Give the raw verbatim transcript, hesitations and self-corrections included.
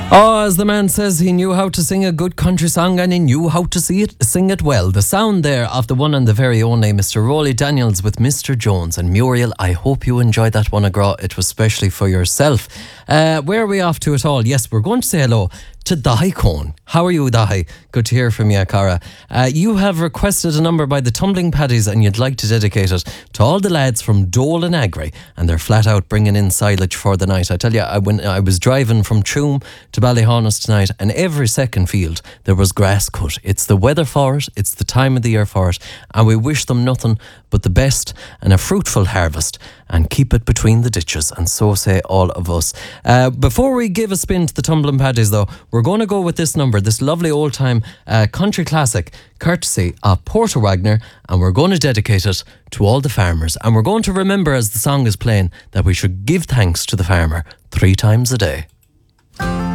Oh, as the man says, he knew how to sing a good country song and he knew how to see it, sing it well. The sound there of the one and the very only Mister Rolly Daniels with Mister Jones. And Muriel, I hope you enjoyed that one, Agra. It was specially for yourself. Uh, where are we off to at all? Yes, we're going to say hello to Dahi Cohn. How are you, Dahi? Good to hear from you, Cara. Uh, you have requested a number by the Tumbling Paddies and you'd like to dedicate it to all the lads from Dole and Agri, and they're flat out bringing in silage for the night. I tell you, I, when I was driving from Tuam to Ballyhonus tonight, and every second field there was grass cut. It's the weather for it, it's the time of the year for it, and we wish them nothing but the best and a fruitful harvest, and keep it between the ditches, and so say all of us. Uh, before we give a spin to the Tumbling Paddies though, we're going to go with this number, this lovely old time uh, country classic, courtesy of Porter Wagner, and we're going to dedicate it to all the farmers, and we're going to remember as the song is playing that we should give thanks to the farmer three times a day.